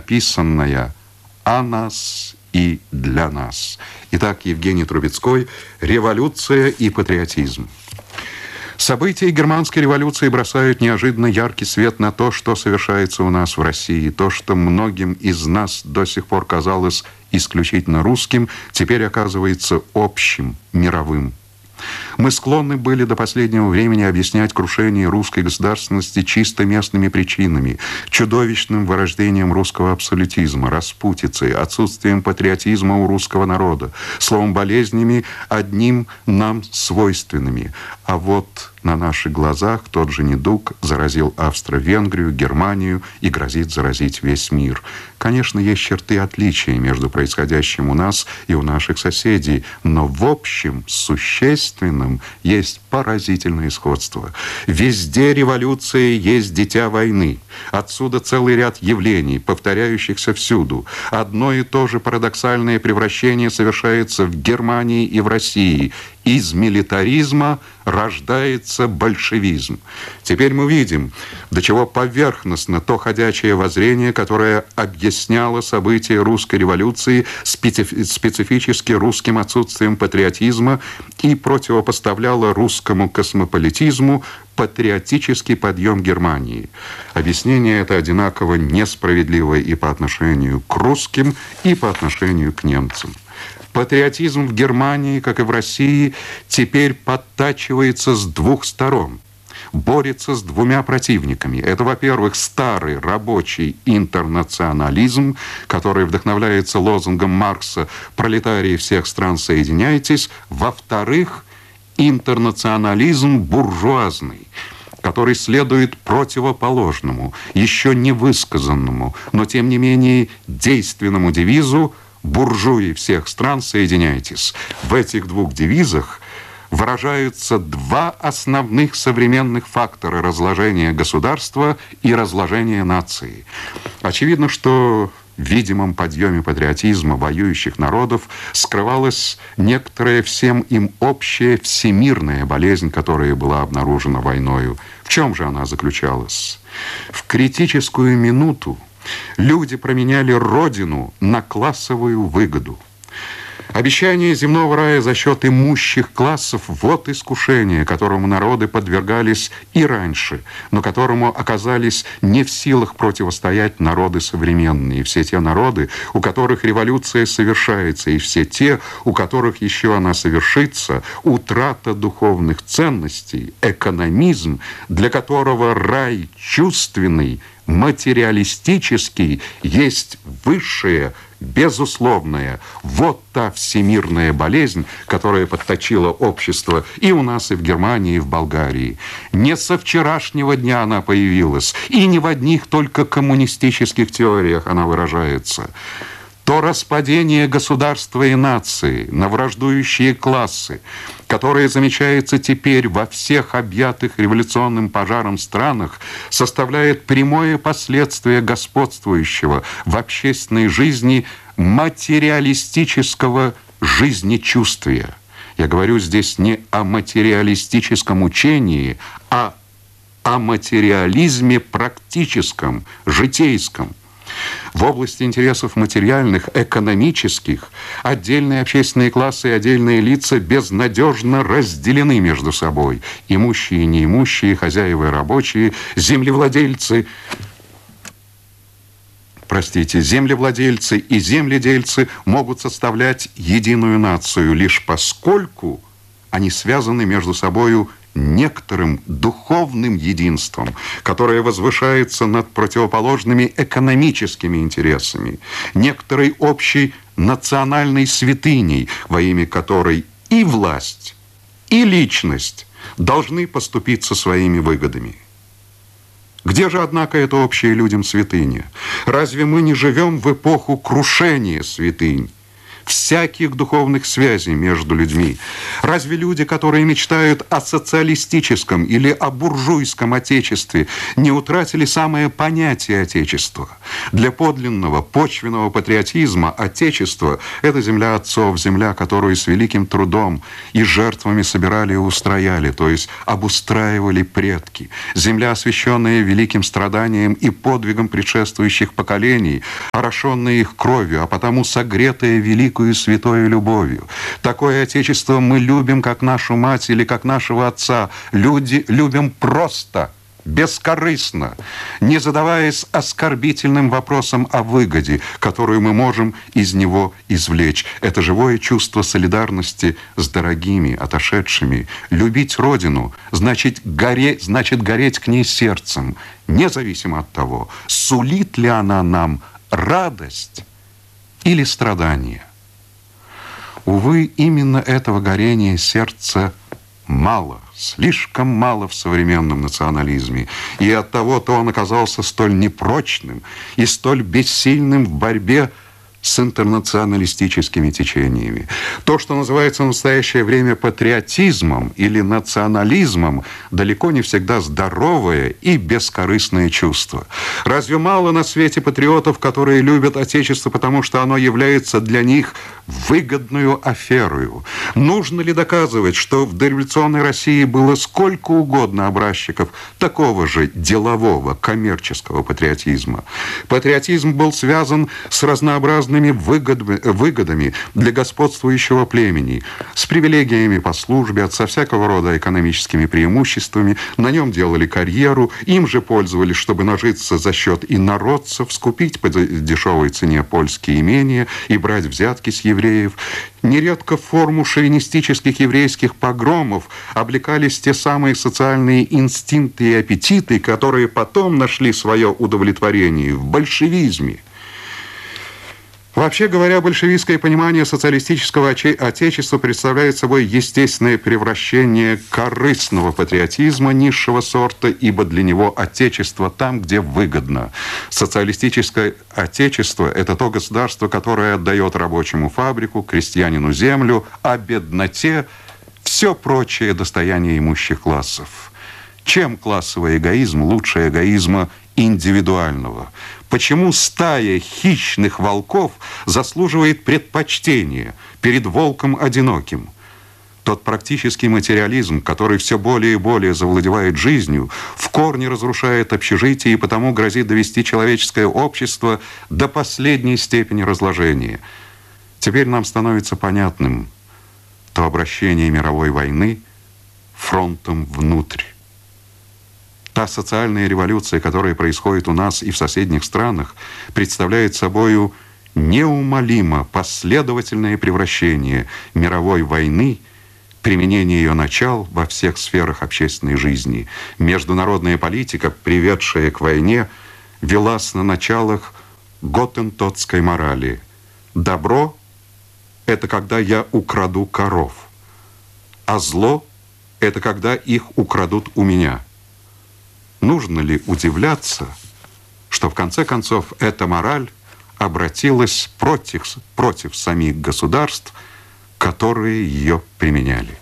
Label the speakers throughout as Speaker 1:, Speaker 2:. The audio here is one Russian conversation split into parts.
Speaker 1: написанная о нас и для нас. Итак, Евгений Трубецкой «Революция и патриотизм». События германской революции бросают неожиданно яркий свет на то, что совершается у нас в России. То, что многим из нас до сих пор казалось исключительно русским, теперь оказывается общим, мировым. Мы склонны были до последнего времени объяснять крушение русской государственности чисто местными причинами, чудовищным вырождением русского абсолютизма, распутицей, отсутствием патриотизма у русского народа, словом, болезнями одним нам свойственными. А вот на наших глазах тот же недуг заразил Австро-Венгрию, Германию и грозит заразить весь мир. Конечно, есть черты отличия между происходящим у нас и у наших соседей, но в общем, существенном есть поразительное сходство. Везде революция есть дитя войны. Отсюда целый ряд явлений, повторяющихся всюду. Одно и то же парадоксальное превращение совершается в Германии и в России. Из милитаризма рождается большевизм. Теперь мы видим, до чего поверхностно то ходячее воззрение, которое объясняло события русской революции специфически русским отсутствием патриотизма и противопоставляло русскому космополитизму патриотический подъем Германии. Объяснение это одинаково несправедливое и по отношению к русским, и по отношению к немцам. Патриотизм в Германии, как и в России, теперь подтачивается с двух сторон. Борется с двумя противниками. Это, во-первых, старый рабочий интернационализм, который вдохновляется лозунгом Маркса «Пролетарии всех стран, соединяйтесь». Во-вторых, интернационализм буржуазный, который следует противоположному, еще не высказанному, но тем не менее действенному девизу «Буржуи всех стран, соединяйтесь». В этих двух девизах выражаются два основных современных фактора разложения государства и разложения нации. Очевидно, что в видимом подъеме патриотизма воюющих народов скрывалась некоторая всем им общая всемирная болезнь, которая была обнаружена войною. В чем же она заключалась? В критическую минуту люди променяли родину на классовую выгоду. Обещание земного рая за счет имущих классов – вот искушение, которому народы подвергались и раньше, но которому оказались не в силах противостоять народы современные. Все те народы, у которых революция совершается, и все те, у которых еще она совершится, утрата духовных ценностей, экономизм, для которого рай чувственный, материалистический, есть высшее, безусловная, вот та всемирная болезнь, которая подточила общество и у нас, и в Германии, и в Болгарии. Не со вчерашнего дня она появилась, и не в одних только коммунистических теориях она выражается. То распадение государства и нации на враждующие классы, которое замечается теперь во всех объятых революционным пожаром странах, составляет прямое последствие господствующего в общественной жизни материалистического жизнечувствия. Я говорю здесь не о материалистическом учении, а о материализме практическом, житейском. В области интересов материальных, экономических, отдельные общественные классы и отдельные лица безнадежно разделены между собой. Имущие и неимущие, хозяева и рабочие, землевладельцы и земледельцы могут составлять единую нацию, лишь поскольку они связаны между собою некоторым духовным единством, которое возвышается над противоположными экономическими интересами, некоторой общей национальной святыней, во имя которой и власть, и личность должны поступиться своими выгодами. Где же, однако, это общая людям святыня? Разве мы не живем в эпоху крушения святынь? всяких духовных связей между людьми. Разве люди, которые мечтают о социалистическом или о буржуйском отечестве, не утратили самое понятие отечества? Для подлинного, почвенного патриотизма отечество – это земля отцов, земля, которую с великим трудом и жертвами собирали и устрояли, то есть обустраивали предки. Земля, освященная великим страданием и подвигом предшествующих поколений, орошенная их кровью, а потому согретая великую святою любовью. Такое отечество мы любим, как нашу мать или как нашего отца. Люди любим просто, бескорыстно, не задаваясь оскорбительным вопросом о выгоде, которую мы можем из него извлечь. Это живое чувство солидарности с дорогими, отошедшими. Любить Родину значит гореть к ней сердцем, независимо от того, сулит ли она нам радость или страдание. Увы, именно этого горения сердца мало, слишком мало в современном национализме. И оттого-то он оказался столь непрочным и столь бессильным в борьбе с интернационалистическими течениями. То, что называется в настоящее время патриотизмом или национализмом, далеко не всегда здоровое и бескорыстное чувство. Разве мало на свете патриотов, которые любят Отечество, потому что оно является для них выгодную аферою? Нужно ли доказывать, что в дореволюционной России было сколько угодно образчиков такого же делового, коммерческого патриотизма? Патриотизм был связан с разнообразными выгодами для господствующего племени, с привилегиями по службе, со всякого рода экономическими преимуществами. На нем делали карьеру, им же пользовались, чтобы нажиться за счет инородцев, скупить по дешевой цене польские имения и брать взятки с евреев. Нередко в форму шовинистических еврейских погромов облекались те самые социальные инстинкты и аппетиты, которые потом нашли свое удовлетворение в большевизме. Вообще говоря, большевистское понимание социалистического отечества представляет собой естественное превращение корыстного патриотизма низшего сорта, ибо для него отечество там, где выгодно. Социалистическое отечество – это то государство, которое отдает рабочему фабрику, крестьянину землю, а бедноте – все прочее достояние имущих классов. Чем классовый эгоизм лучше эгоизма индивидуального? Почему стая хищных волков заслуживает предпочтения перед волком одиноким? Тот практический материализм, который все более и более завладевает жизнью, в корне разрушает общежитие и потому грозит довести человеческое общество до последней степени разложения. Теперь нам становится понятным то обращение мировой войны фронтом внутрь. Та социальная революция, которая происходит у нас и в соседних странах, представляет собою неумолимо последовательное превращение мировой войны, применение ее начал во всех сферах общественной жизни. Международная политика, приведшая к войне, велась на началах готентотской морали. Добро – это когда я украду коров, а зло – это когда их украдут у меня. Нужно ли удивляться, что в конце концов эта мораль обратилась против самих государств, которые ее применяли?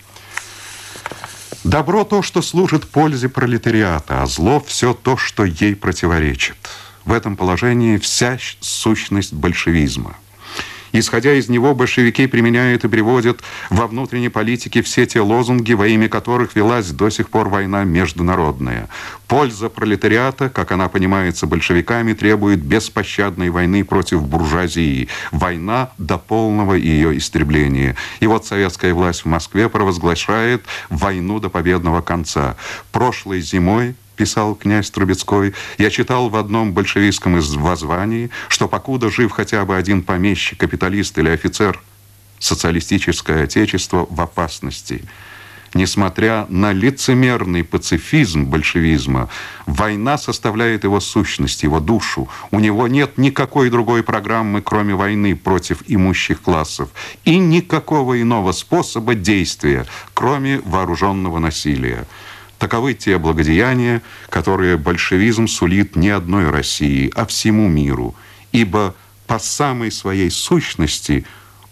Speaker 1: Добро то, что служит пользе пролетариата, а зло все то, что ей противоречит. В этом положении вся сущность большевизма. Исходя из него, большевики применяют и приводят во внутренней политике все те лозунги, во имя которых велась до сих пор война международная. Польза пролетариата, как она понимается большевиками, требует беспощадной войны против буржуазии. Война до полного ее истребления. И вот советская власть в Москве провозглашает войну до победного конца. Прошлой зимой, писал князь Трубецкой, я читал в одном большевистском воззвании, что покуда жив хотя бы один помещик, капиталист или офицер, социалистическое отечество в опасности. Несмотря на лицемерный пацифизм большевизма, война составляет его сущность, его душу. У него нет никакой другой программы, кроме войны против имущих классов, и никакого иного способа действия, кроме вооруженного насилия. Таковы те благодеяния, которые большевизм сулит не одной России, а всему миру, ибо по самой своей сущности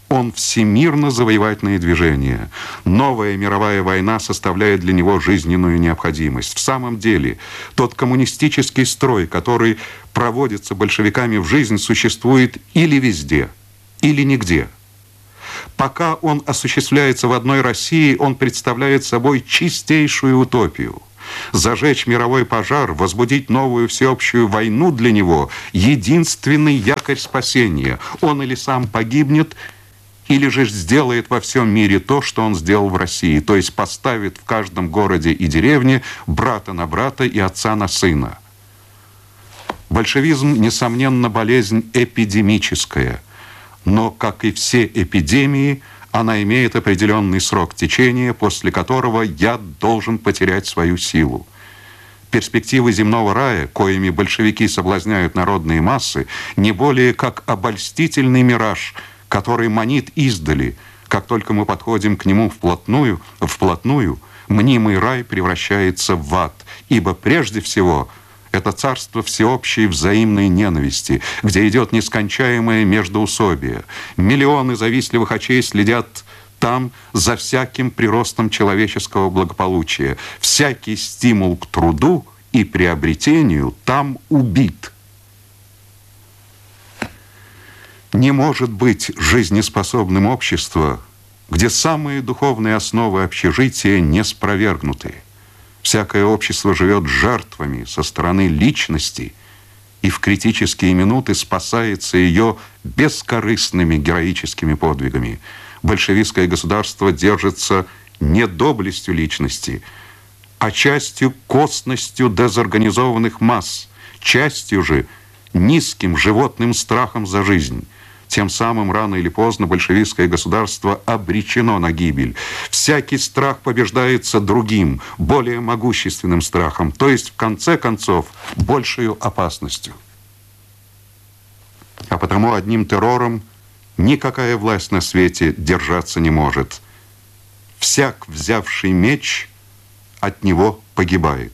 Speaker 1: Он всемирно-завоевательное движение. Новая мировая война составляет для него жизненную необходимость. В самом деле, тот коммунистический строй, который проводится большевиками в жизнь, существует или везде, или нигде. Пока он осуществляется в одной России, он представляет собой чистейшую утопию. Зажечь мировой пожар, возбудить новую всеобщую войну для него – единственный якорь спасения. Он или сам погибнет, или же сделает во всем мире то, что он сделал в России, то есть поставит в каждом городе и деревне брата на брата и отца на сына. Большевизм, несомненно, болезнь эпидемическая, но, как и все эпидемии, она имеет определенный срок течения, после которого яд должен потерять свою силу. Перспективы земного рая, коими большевики соблазняют народные массы, не более как обольстительный мираж, который манит издали. Как только мы подходим к нему вплотную, мнимый рай превращается в ад, ибо прежде всего это царство всеобщей взаимной ненависти, где идет нескончаемое междоусобие. Миллионы завистливых очей следят там за всяким приростом человеческого благополучия. Всякий стимул к труду и приобретению там убит. Не может быть жизнеспособным общество, где самые духовные основы общежития не спровергнуты. Всякое общество живет жертвами со стороны личности и в критические минуты спасается ее бескорыстными героическими подвигами. Большевистское государство держится не доблестью личности, а частью косностью дезорганизованных масс, частью же низким животным страхом за жизнь. Тем самым рано или поздно большевистское государство обречено на гибель. Всякий страх побеждается другим, более могущественным страхом, то есть, в конце концов, большей опасностью. А потому одним террором никакая власть на свете держаться не может. Всяк, взявший меч, от него погибает.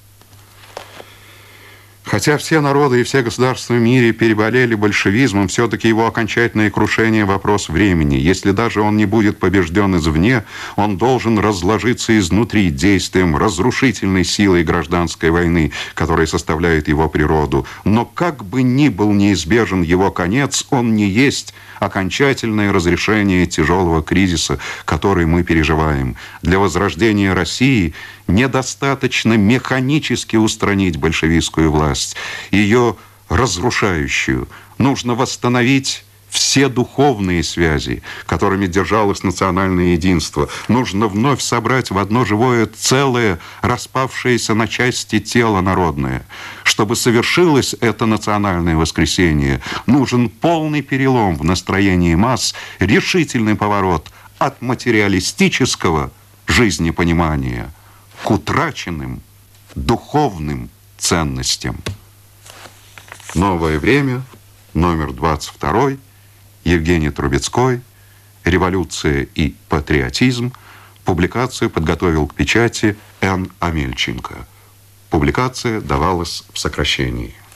Speaker 1: Хотя все народы и все государства в мире переболели большевизмом, все-таки его окончательное крушение – вопрос времени. Если даже он не будет побежден извне, он должен разложиться изнутри действием разрушительной силой гражданской войны, которая составляет его природу. Но как бы ни был неизбежен его конец, он не есть окончательное разрешение тяжелого кризиса, который мы переживаем. Для возрождения России недостаточно механически устранить большевистскую власть, ее разрушающую. Нужно восстановить все духовные связи, которыми держалось национальное единство. Нужно вновь собрать в одно живое целое, распавшееся на части тело народное. Чтобы совершилось это национальное воскресение, нужен полный перелом в настроении масс, решительный поворот от материалистического жизнепонимания к утраченным духовным ценностям. «Новое время», номер 22, Евгений Трубецкой, «Революция и патриотизм». Публикацию подготовил к печати Н. Амельченко. Публикация давалась в сокращении.